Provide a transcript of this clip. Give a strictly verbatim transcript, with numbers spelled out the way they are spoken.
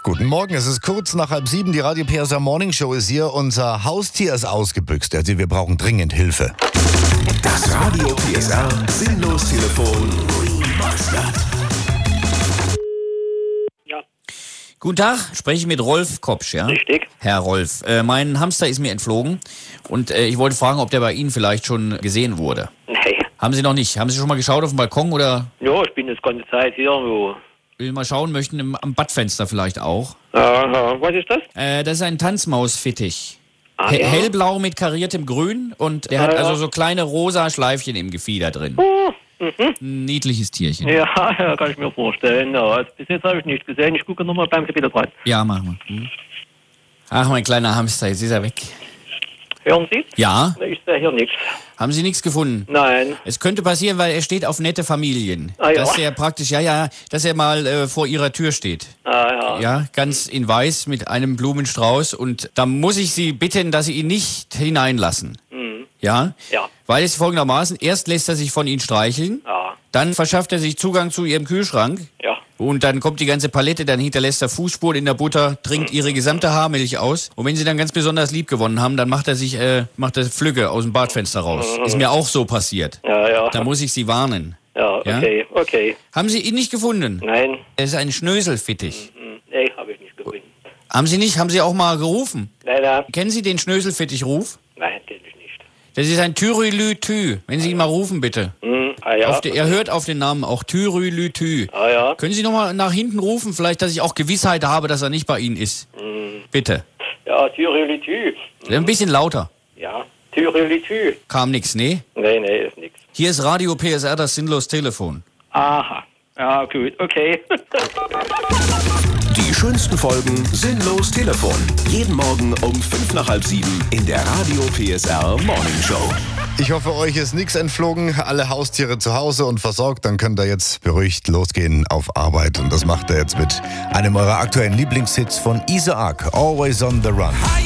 Guten Morgen, es ist kurz nach halb sieben, die Radio P S R Morning Show ist hier. Unser Haustier ist ausgebüxt, also wir brauchen dringend Hilfe. Das Radio P S R Sinnlos-Telefon. Ja, Guten Tag, spreche ich mit Rolf Kopsch, ja? richtig. Herr Rolf, äh, mein Hamster ist mir entflogen und äh, ich wollte fragen, ob der bei Ihnen vielleicht schon gesehen wurde. Nee. Haben Sie noch nicht? Haben Sie schon mal geschaut auf dem Balkon oder Ja, ich bin jetzt ganze Zeit hier. Wo. will Sie mal schauen möchten, im, am Badfenster vielleicht auch? Aha, was ist das? Äh, das ist ein Tanzmausfittich. Ah, He- ja. Hellblau mit kariertem Grün und der Ah, hat ja. also so kleine rosa Schleifchen im Gefieder drin. Oh, mhm. Ein niedliches Tierchen. Ja, ja, kann ich mir vorstellen. Ja, also bis jetzt habe ich nicht gesehen. Ich gucke nochmal beim wieder dran. Ja, machen wir. Hm. Ach, mein kleiner Hamster, jetzt ist er weg. Hören Sie? Ja? Nee, ich sehe hier nichts. Haben Sie nichts gefunden? Nein. Es könnte passieren, weil er steht auf nette Familien. Ah, ja. Dass er praktisch, ja, ja, dass er mal äh, vor ihrer Tür steht. Ah, ja. Ja, ganz in weiß mit einem Blumenstrauß. Und da muss ich Sie bitten, dass Sie ihn nicht hineinlassen. Mhm. Ja? Ja. Weil es folgendermaßen, erst lässt er sich von Ihnen streicheln, Ja. dann verschafft er sich Zugang zu Ihrem Kühlschrank. Ja. Und dann kommt die ganze Palette, dann hinterlässt er Fußspuren in der Butter, trinkt ihre gesamte Haarmilch aus. Und wenn sie dann ganz besonders lieb gewonnen haben, dann macht er sich, äh, macht er Flügge aus dem Badfenster raus. Ist mir auch so passiert. Ja, ja. Da muss ich Sie warnen. Ja, Ja? okay, okay. Haben Sie ihn nicht gefunden? Nein. Es ist ein Schnöselfittich. Mhm. Nee, habe ich nicht gefunden. Haben Sie nicht, haben Sie auch mal gerufen? Nein, nein. Kennen Sie den Schnöselfittichruf? Nein, kenne ich nicht. Das ist ein Thyrylütü. Wenn Sie ihn mal rufen, bitte. Mhm. Ah, ja. Auf de, er hört auf den Namen auch Thyrylütü. Ah, ja. Können Sie noch mal nach hinten rufen, vielleicht, dass ich auch Gewissheit habe, dass er nicht bei Ihnen ist? Mhm. Bitte. Ja, Thyrolitü. Ein bisschen lauter. Ja, Thyrolitü. Kam nix, nee? Nee, nee, ist nix. Hier ist Radio P S R, das sinnlos Telefon. Aha. Ja, gut, okay. Die schönsten Folgen Sinnlos Telefon. Jeden Morgen um fünf nach halb sieben in der Radio P S R Morning Show. Ich hoffe, euch ist nichts entflogen, alle Haustiere zu Hause und versorgt, dann könnt ihr jetzt beruhigt losgehen auf Arbeit. Und das macht er jetzt mit einem eurer aktuellen Lieblingshits von Isaac, Always on the Run.